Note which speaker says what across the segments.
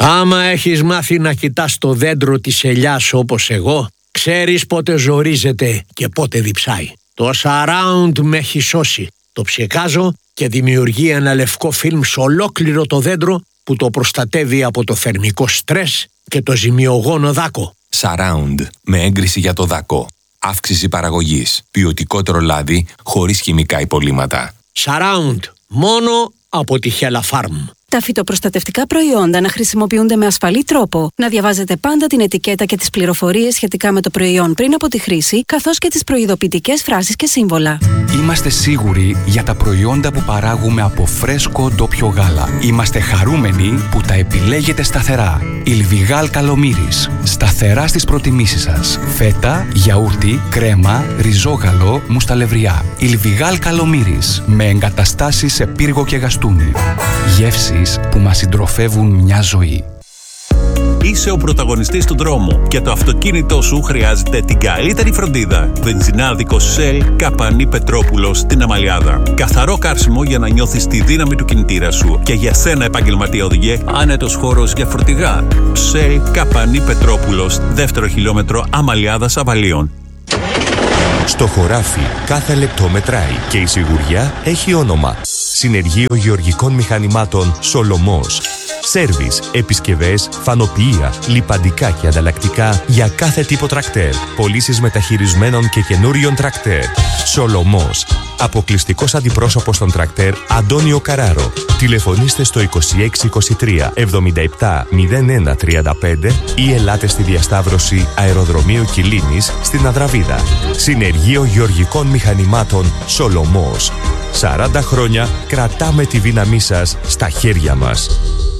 Speaker 1: Άμα έχεις μάθει να κοιτάς το δέντρο της ελιάς όπως εγώ, ξέρεις πότε ζορίζεται και πότε διψάει. Το surround με έχει σώσει. Το ψεκάζω και δημιουργεί ένα λευκό φιλμ σε ολόκληρο το δέντρο που το προστατεύει από το θερμικό στρες και το ζημιογόνο δάκο.
Speaker 2: Surround με έγκριση για το δάκο. Αύξηση παραγωγής. Ποιοτικότερο λάδι χωρίς χημικά υπολείμματα.
Speaker 1: Surround. Μόνο από τη Hella Farm.
Speaker 3: Τα φυτοπροστατευτικά προϊόντα να χρησιμοποιούνται με ασφαλή τρόπο, να διαβάζετε πάντα την ετικέτα και τις πληροφορίες σχετικά με το προϊόν πριν από τη χρήση, καθώς και τις προειδοποιητικές φράσεις και σύμβολα.
Speaker 4: Είμαστε σίγουροι για τα προϊόντα που παράγουμε από φρέσκο ντόπιο γάλα. Είμαστε χαρούμενοι που τα επιλέγετε σταθερά. Ιλβιγάλ Καλομύρης. Σταθερά στις προτιμήσεις σας. Φέτα, γιαούρτι, κρέμα, ριζόγαλο, μουσταλευριά. Ιλβιγάλ Καλομύρης. Με εγκαταστάσεις σε πύργο και γαστούνι. Γεύσεις που μας συντροφεύουν μια ζωή.
Speaker 5: Είσαι ο πρωταγωνιστής του δρόμου και το αυτοκίνητό σου χρειάζεται την καλύτερη φροντίδα. Βενζινάδικος Shell Καπανή Πετρόπουλος στην Αμαλιάδα. Καθαρό κάρσιμο για να νιώθεις τη δύναμη του κινητήρα σου. Και για σένα, επαγγελματία οδηγέ, άνετος χώρος για φορτηγά. Shell Καπανή Πετρόπουλος, 2ο χιλιόμετρο Αμαλιάδας Αβαλίων.
Speaker 6: Στο χωράφι κάθε λεπτό μετράει και η σιγουριά έχει όνομα. Συνεργείο Γεωργικών Μηχανημάτων Σολομός. Σέρβις, επισκευές, φανοποιεία, λιπαντικά και ανταλλακτικά για κάθε τύπο τρακτέρ. Πωλήσεις μεταχειρισμένων και καινούριων τρακτέρ. Σολομός. Αποκλειστικός αντιπρόσωπος των τρακτέρ Αντώνιο Καράρο. Τηλεφωνήστε στο 2623 77 01 35 ή ελάτε στη διασταύρωση Αεροδρομίου Κιλίνης στην Αδραβίδα. Συνεργείο Γεωργικών Μηχανημάτων Σολομός. 40 χρόνια κρατάμε τη δύναμή σας στα χέρια μας.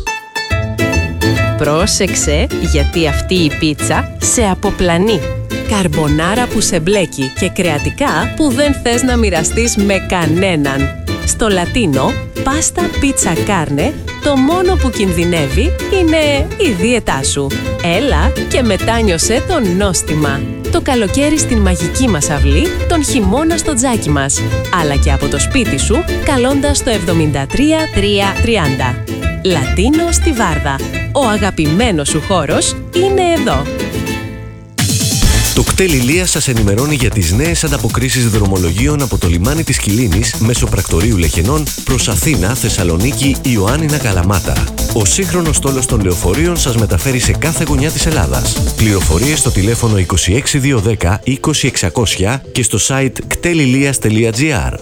Speaker 7: Πρόσεξε, γιατί αυτή η πίτσα σε αποπλανεί. Καρμπονάρα που σε μπλέκει και κρεατικά που δεν θες να μοιραστείς με κανέναν. Στο Λατίνο, πάστα πίτσα κάρνε, το μόνο που κινδυνεύει είναι η δίαιτά σου. Έλα και μετάνιωσέ το νόστιμα. Το καλοκαίρι στην μαγική μας αυλή, τον χειμώνα στο τζάκι μας. Αλλά και από το σπίτι σου, καλώντας το 73 330. Λατίνο στη Βάρδα. Ο αγαπημένος σου χώρος είναι εδώ.
Speaker 8: Το κτέλ Ηλίας σας ενημερώνει για τις νέες ανταποκρίσεις δρομολογίων από το λιμάνι της Κιλίνης μέσω πρακτορείου Λεχενών προς Αθήνα, Θεσσαλονίκη, Ιωάννηνα, Καλαμάτα. Ο σύγχρονος στόλος των λεωφορείων σας μεταφέρει σε κάθε γωνιά της Ελλάδας. Πληροφορίες στο τηλέφωνο 26210 20600 και στο site ktelilias.gr.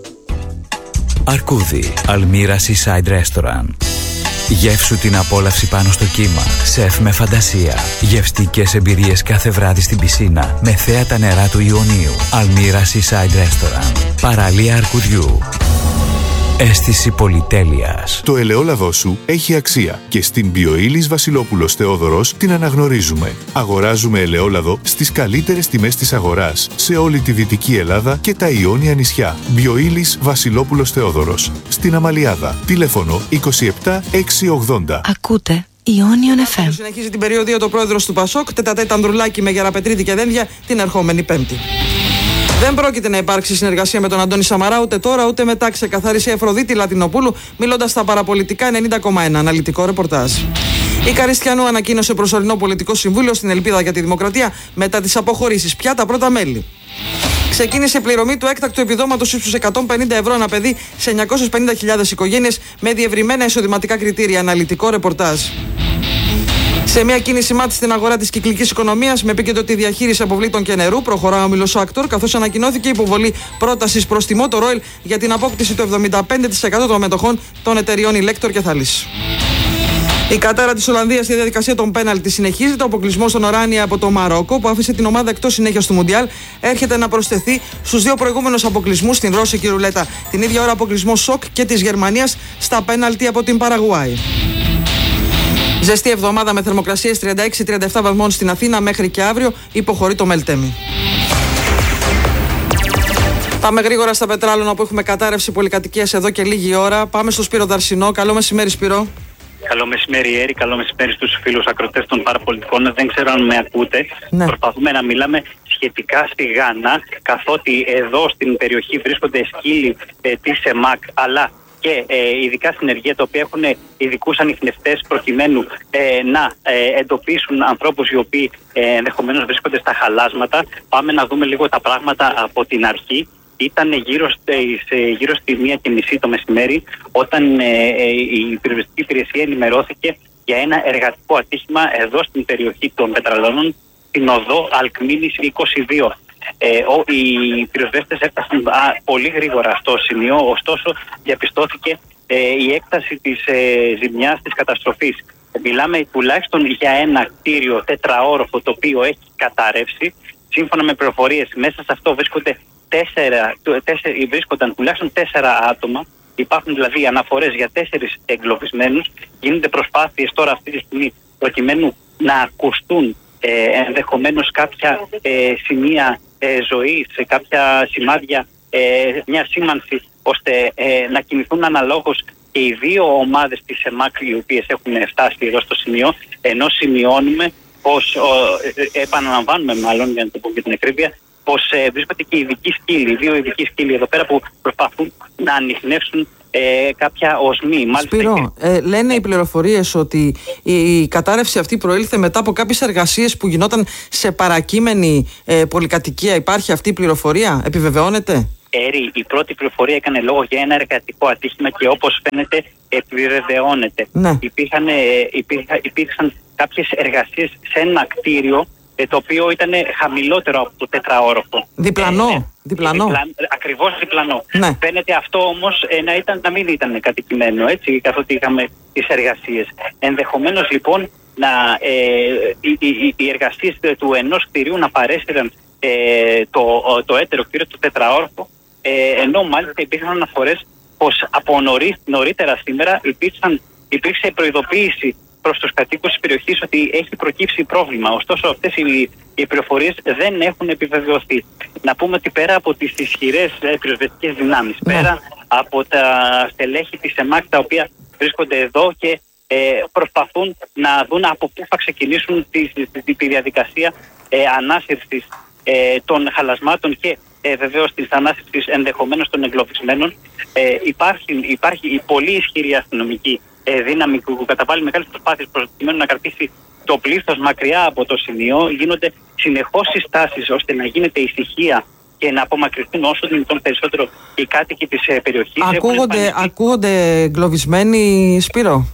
Speaker 9: Αρκούδι, Αλμύρα Seaside Restaurant. Γεύσου την απόλαυση πάνω στο κύμα. Σεφ με φαντασία. Γευστικές εμπειρίες κάθε βράδυ στην πισίνα με θέα τα νερά του Ιωνίου. Αλμύρα Seaside Restaurant. Παραλία Αρκουδιού. Αίσθηση πολυτέλειας.
Speaker 10: Το ελαιόλαδό σου έχει αξία και στην Bioilis Βασιλόπουλος Θεόδωρος την αναγνωρίζουμε. Αγοράζουμε ελαιόλαδο στις καλύτερες τιμές της αγοράς σε όλη τη Δυτική Ελλάδα και τα Ιόνια νησιά. Bioilis Βασιλόπουλος Θεόδωρος στην Αμαλιάδα. Τηλέφωνο 27 680.
Speaker 3: Ακούτε Ιόνιον FM.
Speaker 11: Συνεχίζει την περίοδο το πρόεδρος του Πασόκ, τετατέτα Ανδρουλάκη με Γεραπετρίτη και Δένδια την ερχόμενη Πέμπτη. Δεν πρόκειται να υπάρξει συνεργασία με τον Αντώνη Σαμαρά ούτε τώρα ούτε μετά, ξεκαθάρισε η Αφροδίτη Λατινοπούλου, μιλώντας στα παραπολιτικά 90,1. Αναλυτικό ρεπορτάζ. Η Καριστιανού ανακοίνωσε προσωρινό πολιτικό συμβούλιο στην Ελπίδα για τη Δημοκρατία μετά τις αποχωρήσεις. Πια τα πρώτα μέλη. Ξεκίνησε η πληρωμή του έκτακτου επιδόματος ύψους 150 ευρώ ανά παιδί σε 950.000 οικογένειες με διευρυμένα εισοδηματικά κριτήρια. Αναλυτικό ρεπορτάζ. Σε μια κίνηση μάτι στην αγορά της κυκλικής οικονομίας με επίκεντρο τη διαχείριση αποβλήτων και νερού, προχωρά ο Μιλοσάκτορ, καθώς ανακοινώθηκε η υποβολή πρότασης προς τη Motor Oil για την απόκτηση του 75% των μετοχών των εταιριών Elector και Thalys. Η κατάρα της Ολλανδίας στη διαδικασία των πέναλτι συνεχίζεται. Ο αποκλεισμός των Οράνια από το Μαρόκο, που άφησε την ομάδα εκτός συνέχειας του Μουντιάλ, έρχεται να προσθεθεί στους δύο προηγούμενους αποκλεισμούς στην ρώσικη ρουλέτα. Την ίδια ώρα αποκλεισμό σοκ και της Γερμανίας στα πέναλτι από την Παραγουάη. Ζεστή εβδομάδα με θερμοκρασίες 36-37 βαθμών στην Αθήνα μέχρι και αύριο, υποχωρεί το Μελτέμι. Πάμε γρήγορα στα πετράλωνα που έχουμε κατάρρευση πολυκατοικίας εδώ και λίγη ώρα. Πάμε στο Σπύρο Δαρσινό. Καλό μεσημέρι, Σπύρο.
Speaker 12: Καλό μεσημέρι, Έρη. Καλό μεσημέρι στους φίλους ακροτές των παραπολιτικών. Δεν ξέρω αν με ακούτε. Ναι. Προσπαθούμε να μιλάμε σχετικά στη Γάνα, καθότι εδώ στην περιοχή βρίσκονται σκύλοι της ΕΜΑΚ, αλλά και ειδικά συνεργεία, τα οποία έχουν ειδικούς ανιχνευτές προκειμένου να εντοπίσουν ανθρώπους οι οποίοι ενδεχομένως βρίσκονται στα χαλάσματα. Πάμε να δούμε λίγο τα πράγματα από την αρχή. Ήταν γύρω στη 1:30 το μεσημέρι, όταν η πυροσβεστική υπηρεσία ενημερώθηκε για ένα εργατικό ατύχημα εδώ στην περιοχή των Πετραλώνων, στην οδό Αλκμήνης 22. Οι πυροσβέστες έφτασαν πολύ γρήγορα στο σημείο, ωστόσο διαπιστώθηκε η έκταση της ζημιάς, της καταστροφής. Μιλάμε τουλάχιστον για ένα κτίριο τετραόροφο το οποίο έχει καταρρεύσει. Σύμφωνα με πληροφορίες, μέσα σε αυτό βρίσκονταν τουλάχιστον 4 άτομα. Υπάρχουν δηλαδή αναφορές για 4 εγκλωβισμένους. Γίνονται προσπάθειες τώρα αυτή τη στιγμή προκειμένου να ακουστούν ενδεχομένως κάποια σημεία ζωής, κάποια σημάδια, μια σήμανση, ώστε να κινηθούν αναλόγως και οι 2 ομάδες της ΕΜΑΚ, οι οποίες έχουν φτάσει εδώ στο σημείο, ενώ σημειώνουμε πως, επαναλαμβάνουμε μάλλον, για να το πω για την ακρίβεια, πως βρίσκονται και ειδικοί σκύλοι, 2 ειδικοί σκύλοι εδώ πέρα που προσπαθούν να ανιχνεύσουν κάποια οσμή.
Speaker 11: Σπύρο, λένε οι πληροφορίες ότι η κατάρρευση αυτή προήλθε μετά από κάποιες εργασίες που γινόταν σε παρακείμενη πολυκατοικία. Υπάρχει αυτή η πληροφορία, επιβεβαιώνεται?
Speaker 12: Η πρώτη πληροφορία έκανε λόγο για ένα εργατικό ατύχημα και όπως φαίνεται επιβεβαιώνεται.
Speaker 11: Ναι.
Speaker 12: Υπήρξαν κάποιες εργασίες σε ένα κτίριο το οποίο ήταν χαμηλότερο από το τετραόροφο.
Speaker 11: Διπλανό.
Speaker 12: Ακριβώς διπλανό.
Speaker 11: Ναι.
Speaker 12: Φαίνεται αυτό όμως να μην ήταν κατοικημένο, έτσι, καθότι είχαμε τις εργασίες. Ενδεχομένως λοιπόν οι εργασίες του ενός κτηρίου να παρέσυραν το έτερο κτίριο, το τετραόροφο, ενώ μάλιστα υπήρχαν αναφορές πως από νωρίτερα σήμερα υπήρξε προειδοποίηση προς τους κατοίκους της περιοχής ότι έχει προκύψει πρόβλημα. Ωστόσο αυτές οι πληροφορίες δεν έχουν επιβεβαιωθεί. Να πούμε ότι πέρα από τις ισχυρές πυροσβεστικές δυνάμεις, πέρα από τα στελέχη της ΕΜΑΚ, τα οποία βρίσκονται εδώ και προσπαθούν να δουν από πού θα ξεκινήσουν τη διαδικασία ανάσυρσης των χαλασμάτων και βεβαίως της ανάσυρσης ενδεχομένως των εγκλωβισμένων, υπάρχει η πολύ ισχυρή αστυνομική δύναμη που καταβάλει μεγάλες προσπάθειες προκειμένου να κρατήσει το πλήθος μακριά από το σημείο. Γίνονται συνεχώς συστάσεις ώστε να γίνεται ησυχία και να απομακρυνθούν όσο δυνατόν περισσότερο οι κάτοικοι της περιοχής.
Speaker 11: Ακούγονται εγκλωβισμένοι, Σπύρο?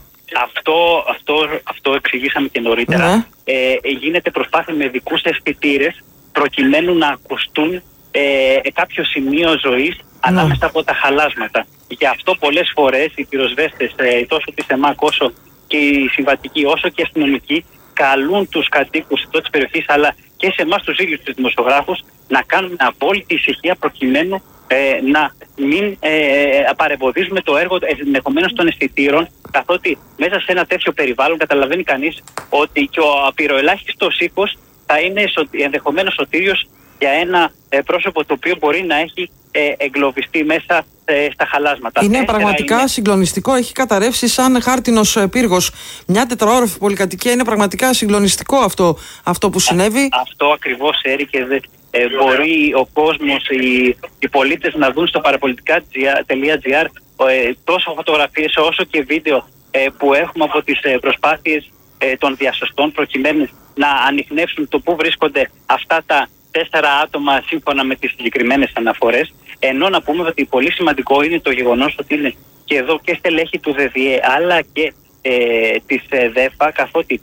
Speaker 12: Αυτό εξηγήσαμε και νωρίτερα.
Speaker 11: Ναι.
Speaker 12: Γίνεται προσπάθεια με ειδικούς αισθητήρες προκειμένου να ακουστούν κάποιο σημείο ζωής ανάμεσα από τα χαλάσματα. Γι' αυτό πολλές φορές οι πυροσβέστες, τόσο της ΕΜΑΚ όσο και οι συμβατικοί όσο και οι αστυνομικοί, καλούν τους κατοίκους εδώ της περιοχής, αλλά και σε εμάς τους ίδιους τους δημοσιογράφους, να κάνουν απόλυτη ησυχία προκειμένου να μην παρεμποδίζουμε το έργο ενδεχομένως των αισθητήρων, καθότι μέσα σε ένα τέτοιο περιβάλλον καταλαβαίνει κανείς ότι και ο απειροελάχιστος ήχος θα είναι ενδεχομένως σωτήριος για ένα πρόσωπο το οποίο μπορεί να έχει εγκλωβιστεί μέσα στα χαλάσματα.
Speaker 11: Είναι πραγματικά συγκλονιστικό. Έχει καταρρεύσει σαν χάρτινος πύργος μια τετραόροφη πολυκατοικία. Είναι πραγματικά συγκλονιστικό αυτό που συνέβη.
Speaker 12: Αυτό ακριβώς, και μπορεί ο κόσμος, οι πολίτες να δουν στο παραπολιτικά.gr τόσο φωτογραφίες όσο και βίντεο που έχουμε από τις προσπάθειες των διασωστών προκειμένου να ανιχνεύσουν το πού βρίσκονται αυτά τα 4 άτομα σύμφωνα με τις συγκεκριμένες αναφορές. Ενώ να πούμε ότι πολύ σημαντικό είναι το γεγονός ότι είναι και εδώ και στελέχη του ΔΔΕ αλλά και της ΔΕΦΑ, καθότι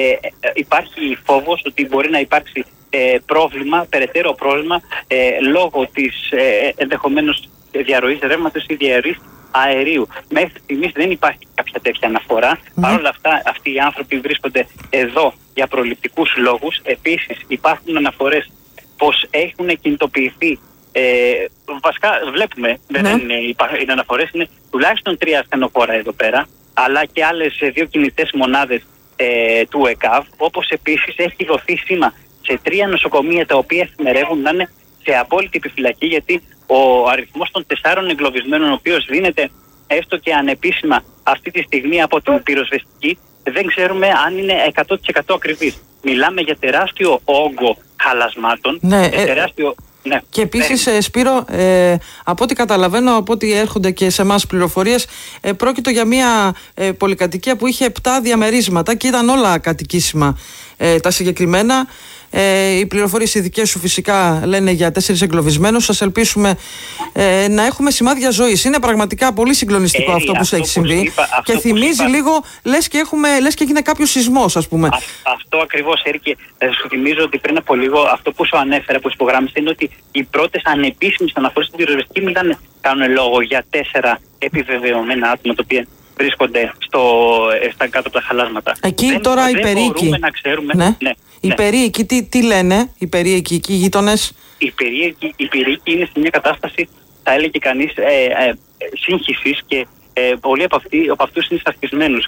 Speaker 12: υπάρχει φόβος ότι μπορεί να υπάρξει περαιτέρω πρόβλημα λόγω της ενδεχομένως διαρροής ρεύματος ή διαρροής αερίου. Μέχρι στιγμής δεν υπάρχει κάποια τέτοια αναφορά. Παρ' όλα αυτά, αυτοί οι άνθρωποι βρίσκονται εδώ για προληπτικούς λόγους. Επίσης, υπάρχουν αναφορές πως έχουν κινητοποιηθεί. Βασικά, βλέπουμε, δεν είναι αναφορές, είναι τουλάχιστον 3 ασθενοφόρα εδώ πέρα, αλλά και άλλες 2 κινητές μονάδες του ΕΚΑΒ. Όπως επίσης έχει δοθεί σήμα σε 3 νοσοκομεία τα οποία εφημερεύουν να είναι σε απόλυτη επιφυλακή, γιατί ο αριθμός των 4 εγκλωβισμένων, ο οποίος δίνεται έστω και ανεπίσημα αυτή τη στιγμή από την πυροσβεστική, δεν ξέρουμε αν είναι 100% ακριβής. Μιλάμε για τεράστιο όγκο χαλασμάτων, τεράστιο Ναι.
Speaker 11: Και επίσης, Σπύρο, από ό,τι καταλαβαίνω, από ό,τι έρχονται και σε εμάς πληροφορίες, πρόκειται για μια πολυκατοικία που είχε 7 διαμερίσματα και ήταν όλα κατοικήσιμα τα συγκεκριμένα. Οι πληροφορίες οι δικές σου φυσικά λένε για 4 εγκλωβισμένους. Σας ελπίσουμε να έχουμε σημάδια ζωής. Είναι πραγματικά πολύ συγκλονιστικό αυτό που σου έχει συμβεί. Και θυμίζει λίγο, λες και έγινε κάποιο σεισμός, ας πούμε.
Speaker 12: Αυτό ακριβώς, Έρικε. Σου θυμίζω ότι πριν από λίγο αυτό που σου ανέφερα, που υπογράμμισε, είναι ότι οι πρώτες ανεπίσημες αναφορές στην πυροσβεστική μην κάνουν λόγο για 4 επιβεβαιωμένα άτομα, τα οποία βρίσκονται στα κάτω από τα χαλάσματα.
Speaker 11: Εκεί τώρα οι περίοικοι.
Speaker 12: Μπορούμε να ξέρουμε.
Speaker 11: Ναι. Οι περίοικοι τι λένε, οι περίοικοι εκεί, οι γείτονες?
Speaker 12: Οι περίοικοι είναι σε μια κατάσταση, θα έλεγε κανείς, σύγχυσης και πολλοί από αυτούς είναι σαφισμένους.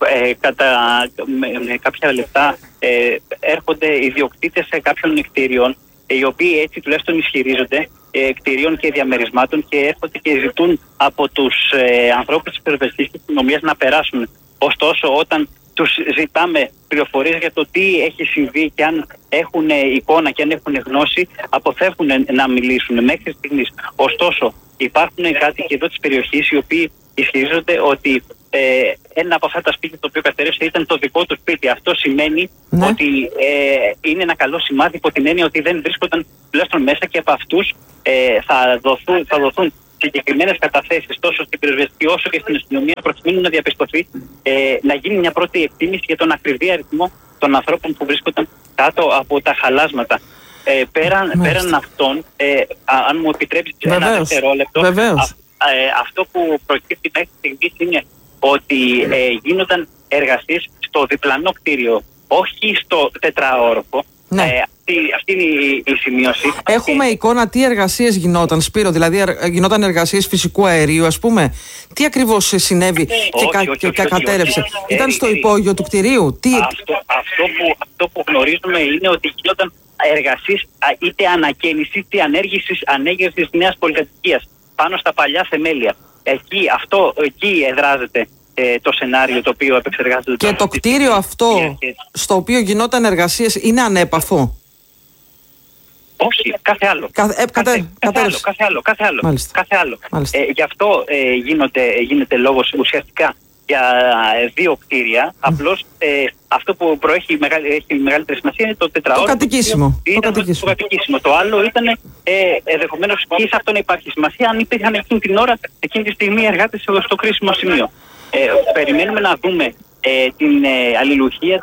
Speaker 12: Με κάποια λεπτά έρχονται ιδιοκτήτες κάποιων κτίριων, οι οποίοι έτσι τουλάχιστον ισχυρίζονται, κτιρίων και διαμερισμάτων, και έρχονται και ζητούν από τους ανθρώπους της πυροσβεστικής αστυνομίας να περάσουν. Ωστόσο, όταν τους ζητάμε πληροφορίες για το τι έχει συμβεί και αν έχουν εικόνα και αν έχουν γνώση, αποφεύγουν να μιλήσουν μέχρι στιγμής. Ωστόσο, υπάρχουν κάτοικοι εδώ της περιοχής οι οποίοι ισχυρίζονται ότι ένα από αυτά τα σπίτια το οποίο κατέρευσε ήταν το δικό του σπίτι. Αυτό σημαίνει ότι είναι ένα καλό σημάδι, υπό την έννοια ότι δεν βρίσκονταν τουλάχιστον μέσα, και από αυτούς θα δοθούν συγκεκριμένες καταθέσεις τόσο στην πυροσβεστική όσο και στην αστυνομία, προκειμένου να διαπιστωθεί, να γίνει μια πρώτη εκτίμηση για τον ακριβή αριθμό των ανθρώπων που βρίσκονταν κάτω από τα χαλάσματα. Πέραν αυτών, αν μου επιτρέψεις ένα δευτερόλεπτο, αυτό που προκύπτει μέχρι στιγμής είναι ότι γίνονταν εργασίες στο διπλανό κτίριο, όχι στο τετραόροφο.
Speaker 11: Ναι.
Speaker 12: Αυτή είναι η σημείωση.
Speaker 11: Έχουμε εικόνα τι εργασίες γινόταν, Σπύρο? Δηλαδή γινόταν εργασίες φυσικού αερίου, ας πούμε? Τι ακριβώς συνέβη και κατέρευσε? Ήταν στο υπόγειο του κτηρίου?
Speaker 12: Αυτό που γνωρίζουμε είναι ότι γινόταν εργασίες είτε ανακαίνησης είτε ανέγερσης νέας πολυκατοικίας πάνω στα παλιά θεμέλια. Εκεί εδράζεται το σενάριο το οποίο επεξεργάζεται.
Speaker 11: Και το κτίριο αυτό στο οποίο γινόταν εργασίες είναι ανέπαφο?
Speaker 12: Όχι, κάθε άλλο. Κάθε άλλο. Γι' αυτό γίνεται λόγος ουσιαστικά για 2 κτίρια. Απλώς αυτό που έχει μεγαλύτερη σημασία είναι το τετραόροφο.
Speaker 11: Το κατοικήσιμο.
Speaker 12: Το άλλο ήταν ενδεχομένως και σε αυτό να υπάρχει σημασία, αν υπήρχαν εκείνη τη στιγμή εργάτες στο κρίσιμο σημείο. Περιμένουμε να δούμε την αλληλουχία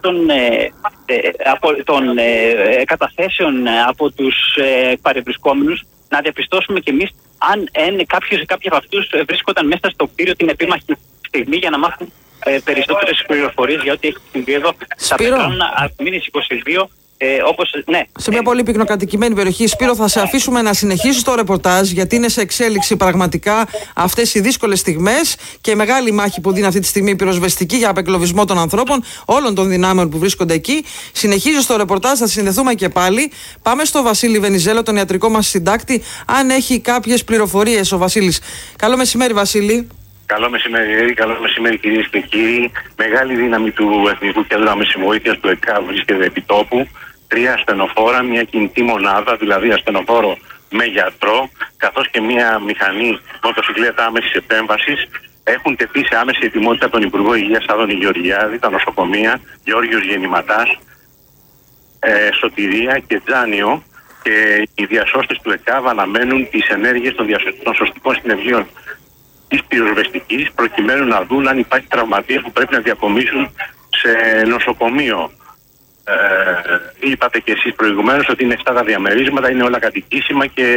Speaker 12: των καταθέσεων από τους παρευρισκόμενους, να διαπιστώσουμε κι εμείς αν κάποιοι από αυτούς βρίσκονταν μέσα στο κτίριο την επίμαχη στιγμή, για να μάθουν περισσότερες πληροφορίες για ό,τι έχει συμβεί εδώ. Θα πετρώνουν Αλκμήνης 22.
Speaker 11: Σε μια πολύ πυκνοκατοικημένη περιοχή. Σπύρο, θα σε αφήσουμε να συνεχίσεις το ρεπορτάζ, γιατί είναι σε εξέλιξη πραγματικά αυτές οι δύσκολες στιγμές και η μεγάλη μάχη που δίνει αυτή τη στιγμή η πυροσβεστική για απεκλωβισμό των ανθρώπων, όλων των δυνάμεων που βρίσκονται εκεί. Συνεχίζεις το ρεπορτάζ, θα συνδεθούμε και πάλι. Πάμε στο Βασίλη Βενιζέλο, τον ιατρικό μας συντάκτη, αν έχει κάποιες πληροφορίες ο Βασίλης. Καλό μεσημέρι, Βασίλη.
Speaker 13: Καλό μεσημέρι, καλό μεσημέρι, κυρίες και κύριοι. Μεγάλη δύναμη του Εθνικού Κέντρου Άμεσης Βοήθειας του ΕΚΑΒ βρίσκεται επί τόπου. 3 ασθενοφόρα, μια κινητή μονάδα, δηλαδή ασθενοφόρο με γιατρό, καθώς και μια μηχανή μοτοσυκλέτα άμεσης επέμβασης, έχουν τεθεί σε άμεση ετοιμότητα τον Υπουργό Υγείας Άδωνη Γεωργιάδη, τα νοσοκομεία Γεώργιος Γεννηματάς, Σωτηρία και Τζάνιο, και οι διασώστες του ΕΚΑΒ αναμένουν τις ενέργειες των σωστικών συνεργείων της πυροσβεστικής, προκειμένου να δουν αν υπάρχει τραυματίες που πρέπει να διακομίσουν σε νοσοκομείο. Είπατε και εσείς προηγουμένως ότι είναι 7 τα διαμερίσματα, είναι όλα κατοικήσιμα, και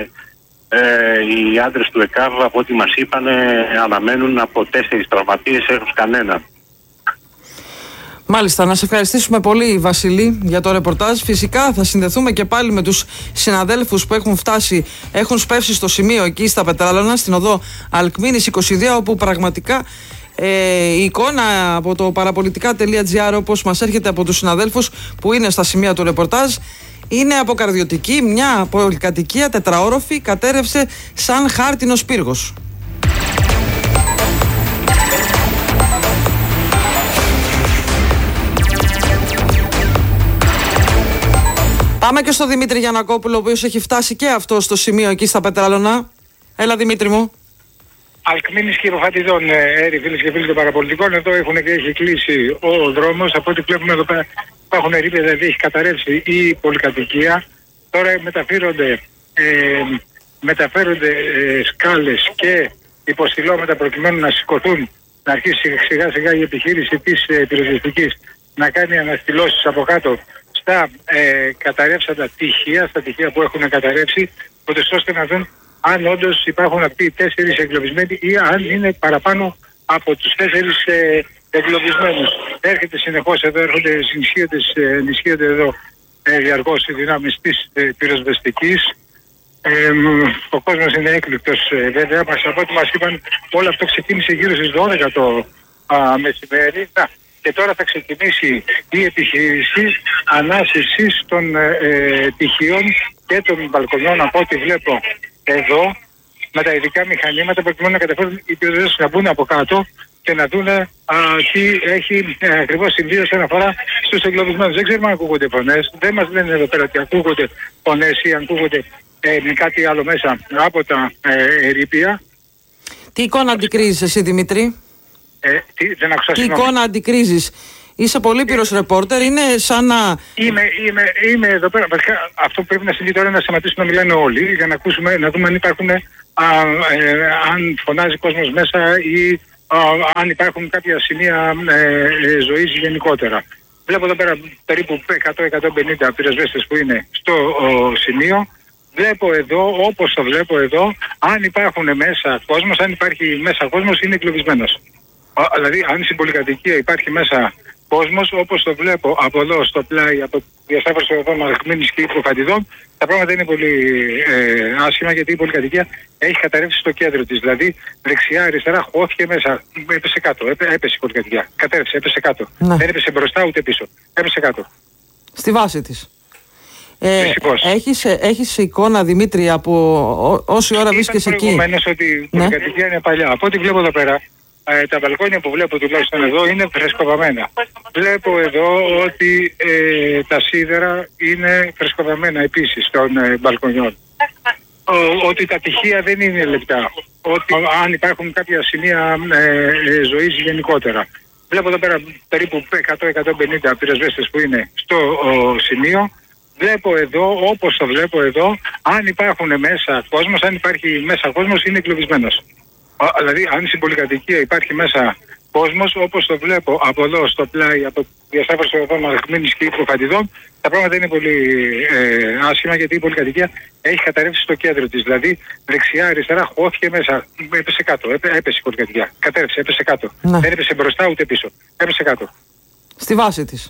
Speaker 13: οι άντρες του ΕΚΑΒ, από ό,τι μας είπαν, αναμένουν από 4 τραυματίες έως κανέναν.
Speaker 11: Μάλιστα, να σε ευχαριστήσουμε πολύ, Βασίλη, για το ρεπορτάζ. Φυσικά θα συνδεθούμε και πάλι με τους συναδέλφους που έχουν σπεύσει στο σημείο εκεί στα Πετράλωνα, στην οδό Αλκμήνης 22, όπου πραγματικά η εικόνα από το παραπολιτικά.gr, όπως μας έρχεται από τους συναδέλφους που είναι στα σημεία του ρεπορτάζ, είναι αποκαρδιωτική. Μια πολυκατοικία τετραόροφη κατέρευσε σαν χάρτινος πύργος. Πάμε και στο Δημήτρη Γιαννακόπουλο, ο οποίος έχει φτάσει και αυτό στο σημείο εκεί στα Πετράλωνα. Έλα Δημήτρη μου.
Speaker 14: Αλκμήνης και Ροφατιδών, φίλες και φίλοι των παραπολιτικών. Εδώ έχει κλείσει ο δρόμος. Από ό,τι βλέπουμε εδώ πέρα υπάρχουν ερήπια, δηλαδή έχει καταρρεύσει η πολυκατοικία. Τώρα μεταφέρονται σκάλες και υποστηλώματα προκειμένου να σηκωθούν, να αρχίσει σιγά σιγά η επιχείρηση της πυροσβεστικής να κάνει αναστηλώσεις από κάτω στα καταρρεύσαντα τυχεία, στα τυχεία που έχουν καταρρεύσει, ώστε να δουν αν όντως υπάρχουν αυτοί οι 4 εγκλωβισμένοι ή αν είναι παραπάνω από τους 4 εγκλωβισμένους. Έρχεται συνεχώς εδώ, ενισχύονται εδώ διαρκώς οι δυνάμεις της πυροσβεστικής. Ο κόσμος είναι έκπληκτος βέβαια. Από ό,τι μας είπαν, όλο αυτό ξεκίνησε γύρω στις 12 το μεσημέρι. Και τώρα θα ξεκινήσει η επιχείρηση ανάσυσης των τυχείων και των μπαλκονιών, από ό,τι βλέπω εδώ, με τα ειδικά μηχανήματα προκειμένου να καταφέρουν οι πυροσβέστες να μπουν από κάτω και να δουν τι έχει ακριβώς συμβεί όσον αφορά στους εγκλωβισμένους. Δεν ξέρουμε αν ακούγονται φωνές, δεν μας λένε εδώ πέρα ότι ακούγονται φωνές ή αν ακούγονται κάτι άλλο μέσα από τα ερείπια.
Speaker 11: Τι εικόνα αντικρίζεις εσύ Δημήτρη? Τι εικόνα αντικρίζεις? Είσαι πολύπειρος ρεπόρτερ, είναι σαν να...
Speaker 14: Είμαι εδώ πέρα. Βασικά αυτό που πρέπει να συμβεί τώρα είναι να σταματήσουν να μιλάνε όλοι για να ακούσουμε, να δούμε αν υπάρχουν, αν φωνάζει κόσμος μέσα ή αν υπάρχουν κάποια σημεία ζωής γενικότερα. Βλέπω εδώ πέρα περίπου 100-150 πυροσβέστες που είναι στο σημείο. Βλέπω εδώ, όπως το βλέπω εδώ, αν υπάρχουν μέσα κόσμος, αν υπάρχει μέσα κόσμος, είναι εγκλωβισμένος. Δηλαδή, αν στην πολυκατοικία υπάρχει μέσα κόσμος, όπως το βλέπω από εδώ στο πλάι, από διασταύρωση οδών Αλκμήνης και Ροφατιδών, τα πράγματα είναι πολύ άσχημα, γιατί η πολυκατοικία έχει καταρρεύσει στο κέντρο της. Δηλαδή, δεξιά-αριστερά χώθηκε μέσα, έπεσε κάτω, έπεσε η πολυκατοικία. Κατέρευσε, έπεσε κάτω. Δεν έπεσε μπροστά ούτε πίσω. Έπεσε κάτω.
Speaker 11: Στη βάση της. Έχεις εικόνα Δημήτρη από όση ώρα βρίσκεσαι εκεί?
Speaker 14: Προηγουμένως ότι η πολυκατοικία είναι παλιά. Από ό,τι βλέπω εδώ πέρα, τα μπαλκόνια που βλέπω τουλάχιστον εδώ είναι φρεσκοβαμμένα. Βλέπω εδώ ότι τα σίδερα είναι φρεσκοβαμμένα επίσης των μπαλκονιών. Ότι τα τυχεία δεν είναι λεπτά. Ότι αν υπάρχουν κάποια σημεία ζωής γενικότερα. Βλέπω εδώ πέρα περίπου 100-150 πυροσβέστες που είναι στο σημείο. Βλέπω εδώ, όπως το βλέπω εδώ, αν υπάρχουν μέσα κόσμος, αν υπάρχει μέσα κόσμος, είναι εγκλωβισμένος. Δηλαδή, αν στην πολυκατοικία υπάρχει μέσα κόσμος, όπως το βλέπω από εδώ στο πλάι, από διασταύρωση οδών Αλκμήνης και Ροφατιδών, τα πράγματα είναι πολύ άσχημα, γιατί η πολυκατοικία έχει καταρρεύσει στο κέντρο της. Δηλαδή, δεξιά-αριστερά χώθηκε μέσα, έπεσε κάτω, έπεσε η πολυκατοικία. Κατέρευσε, έπεσε κάτω. Δεν έπεσε μπροστά ούτε πίσω. Έπεσε κάτω.
Speaker 11: Στη βάση της.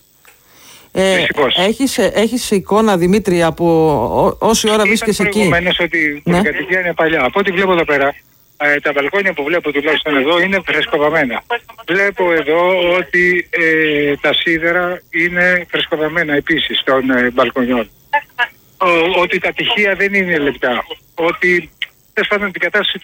Speaker 11: Έχεις εικόνα Δημήτρη από όση ώρα βρίσκεσαι εκεί?
Speaker 14: Προηγουμένως ότι η πολυκατοικία είναι παλιά. Από ό,τι βλέπω εδώ πέρα, τα μπαλκόνια που βλέπω τουλάχιστον εδώ είναι φρεσκοβαμμένα. Βλέπω εδώ ότι τα σίδερα είναι φρεσκοβαμμένα επίσης των μπαλκονιών. Ότι τα τυχεία δεν είναι λεπτά. Ότι τέλος πάντων την κατάσταση